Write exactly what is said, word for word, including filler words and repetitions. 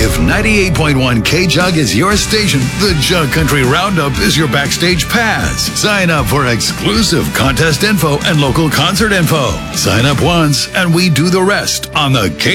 If ninety-eight point one K-Jug is your station, the Jug Country Roundup is your backstage pass. Sign up for exclusive contest info and local concert info. Sign up once, and we do the rest on the K